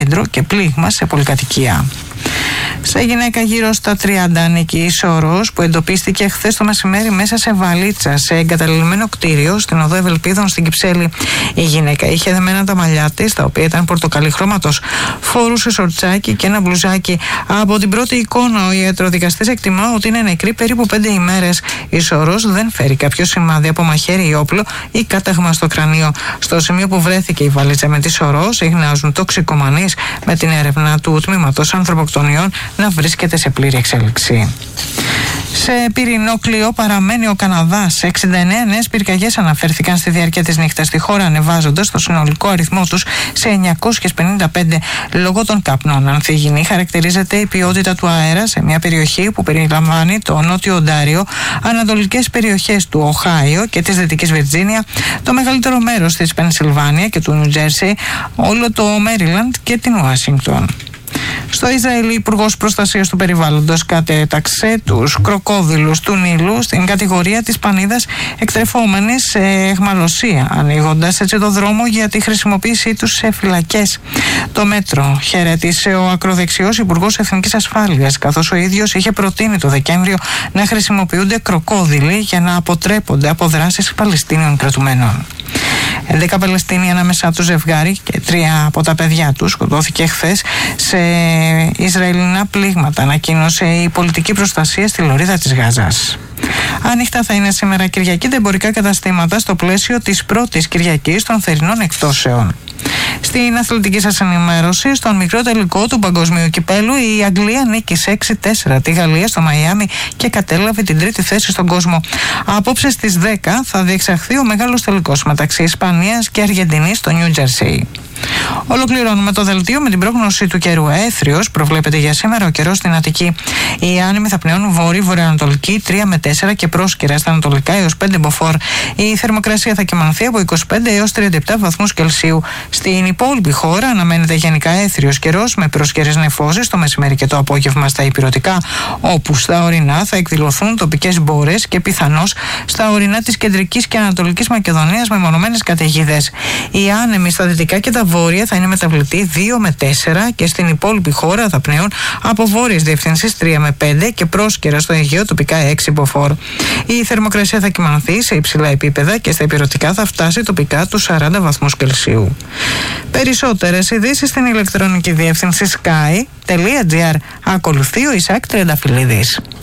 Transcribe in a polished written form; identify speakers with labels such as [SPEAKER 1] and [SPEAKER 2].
[SPEAKER 1] κέντρο και πλήγμα σε πολυκατοικία. Σε γυναίκα γύρω στα 30 ανήκει η Σόρος, που εντοπίστηκε χθες το μεσημέρι μέσα σε βαλίτσα σε εγκαταλειμμένο κτίριο στην οδό Ευελπίδων στην Κυψέλη. Η γυναίκα είχε δεμένα τα μαλλιά της, τα οποία ήταν πορτοκαλί χρώματος. Φορούσε σορτσάκι και ένα μπλουζάκι. Από την πρώτη εικόνα, ο ιατροδικαστής εκτιμά ότι είναι νεκρή περίπου 5 ημέρες. Η Σόρος δεν φέρει κάποιο σημάδι από μαχαίρι ή όπλο ή κάταγμα στο κρανίο. Στο σημείο που βρέθηκε η βαλίτσα με τη Σόρος, εχνάζουν τοξικομανείς, με την έρευνα του τμήματος ανθρωποκτονιών να βρίσκεται σε πλήρη εξέλιξη. Σε πυρηνόκλειο παραμένει ο Καναδάς. 69 νέες πυρκαγιές αναφέρθηκαν στη διάρκεια της νύχτας στη χώρα, ανεβάζοντας το συνολικό αριθμό τους σε 955 λόγω των καπνών. Ανθυγιεινή χαρακτηρίζεται η ποιότητα του αέρα σε μια περιοχή που περιλαμβάνει το Νότιο Οντάριο, ανατολικές περιοχές του Οχάιο και της Δυτικής Βιρτζίνια, το μεγαλύτερο μέρος της Πενσιλβάνια και του Νιου Τζέρσι, όλο το Μέριλαντ και την Ουάσιγκτον. Στο Ισραήλ, η Υπουργός Προστασίας του Περιβάλλοντος κατέταξε τους κροκόδιλους του Νείλου στην κατηγορία της πανίδας εκτρεφόμενης σε αιχμαλωσία, ανοίγοντας έτσι το δρόμο για τη χρησιμοποίησή τους σε φυλακές. Το μέτρο χαιρέτησε ο ακροδεξιός Υπουργός Εθνικής Ασφάλειας, καθώς ο ίδιος είχε προτείνει το Δεκέμβριο να χρησιμοποιούνται κροκόδιλοι για να αποτρέπονται από δράσεις Παλαιστίνιων κρατουμένων. 11 Παλαιστίνοι, ανάμεσά τους ζευγάρι και 3 από τα παιδιά τους, σκοτώθηκε χθες σε Ισραηλινά πλήγματα, ανακοίνωσε η πολιτική προστασία στη λωρίδα της Γάζας. Ανοιχτά θα είναι σήμερα Κυριακή τα εμπορικά καταστήματα στο πλαίσιο της πρώτης Κυριακής των θερινών εκτόσεων. Στην αθλητική σας ενημέρωση, στον μικρό τελικό του Παγκοσμίου Κυπέλου, η Αγγλία νίκησε 6-4 τη Γαλλία στο Μαϊάμι και κατέλαβε την τρίτη θέση στον κόσμο. Απόψε στις 10 θα διεξαχθεί ο μεγάλος τελικός μεταξύ Ισπανίας και Αργεντινής στο Νιου Τζέρσι. Ολοκληρώνουμε το δελτίο με την πρόγνωση του καιρού. Έθριος προβλέπεται για σήμερα ο καιρός στην Αττική. Οι άνεμοι θα πνέουν βόρειο-βορειοανατολική 3 με 4 και πρόσκαιρα στα ανατολικά έως 5 μποφόρ. Η θερμοκρασία θα κυμανθεί από 25 έως 37 βαθμούς Κελσίου. Στην υπόλοιπη χώρα αναμένεται γενικά έθριος καιρός με πρόσκαιρες νεφώσεις το μεσημέρι και το απόγευμα στα ηπειρωτικά, όπου στα ορεινά θα εκδηλωθούν τοπικές μπόρες και πιθανώς στα ορεινά της κεντρικής και ανατολικής Μακεδονίας με μονομένες καταιγίδες. Οι άνεμοι στα δυτικά και τα βόρεια θα είναι μεταβλητοί 2 με 4 και στην υπόλοιπη χώρα θα πνέουν από βόρειες διευθύνσεις 3 με 5 και πρόσκαιρα στο Αιγαίο τοπικά 6 μποφόρ. Η θερμοκρασία θα κυμανθεί σε υψηλά επίπεδα και στα ηπειρωτικά θα φτάσει τοπικά τους 40 βαθμούς Κελσίου. Περισσότερες ειδήσεις στην ηλεκτρονική διεύθυνση sky.gr. Ακολουθεί ο Ισάκ Τρενταφυλλίδης.